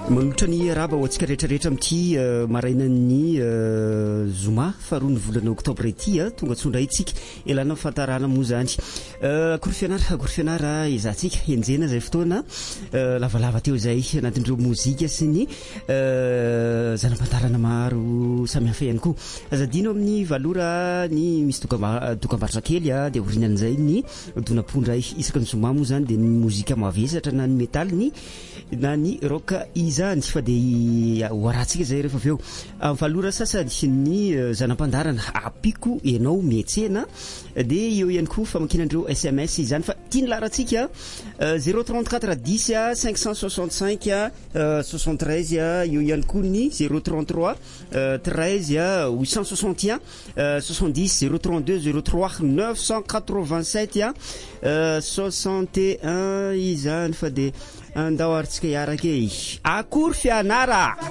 Manolotra ny araba ho antsika rehetrarehetra amin'ity marainan'ny zoma faharoa ny volana oktobra ity tonga tsondra itsika elana fantarana moa zany akory fianara izahantsika enjena zay fotoana lavalava teo zay anatin'ireo mozika sy ny zanam-pantarana maro samihafa ihany koa azadino amin'ny valora ny misy dokam-barotra kely dia orinan'izay ny donam-pondra isaka ny zoma moa zany dia ny mozika mavesatra na ny metal na ny rock izany fa dia hoaratsika zay rehefa avy eo amin'ny valora sasany ny zanam-pandarana apiko ianao mietsena dia eo ihany koa famakinandreo SMS izany fa tia ny laratsika 034 10 565 73 eo ihany koa ny 033 13 861 70 032 03 987 61 izany fa dia andao aritsika iaraka akory fianara